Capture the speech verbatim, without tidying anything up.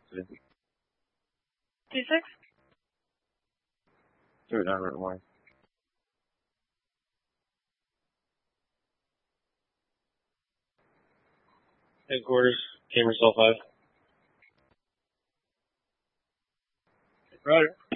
today. Two six? Do it now, right away. Headquarters, Camera Cell five. Roger.